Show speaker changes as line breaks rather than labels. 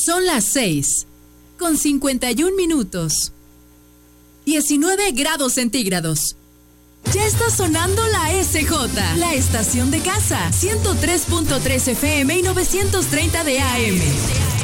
Son las 6:51. 19 grados centígrados. Ya está sonando la SJ, la estación de casa. 103.3 FM y 930 de AM.